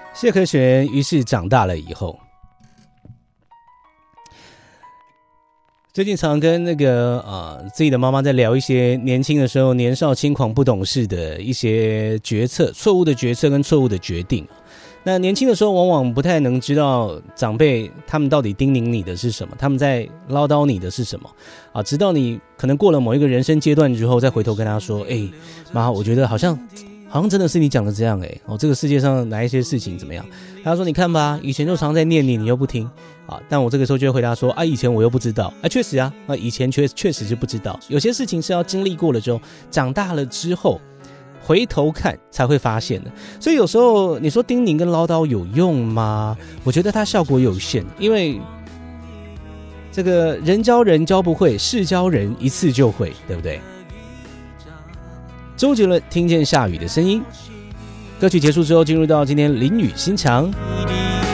谢和弦于是长大了以后，最近常跟自己的妈妈在聊一些年轻的时候年少轻狂不懂事的一些决策，错误的决策跟错误的决定。那年轻的时候往往不太能知道长辈他们到底叮咛你的是什么，他们在唠叨你的是什么啊？直到你可能过了某一个人生阶段之后，再回头跟他说：“妈，我觉得好像真的是你讲的这样这个世界上哪一些事情怎么样？”他说：“你看吧，以前就常在念你，你又不听啊。”但我这个时候就会回答说：“以前我又不知道确实啊，以前确实就不知道，有些事情是要经历过了之后，长大了之后。”回头看才会发现的，所以有时候你说叮咛跟唠叨有用吗？我觉得它效果有限，因为这个人教人教不会，事教人一次就会，对不对？周杰伦听见下雨的声音，歌曲结束之后，进入到今天淋雨心墙。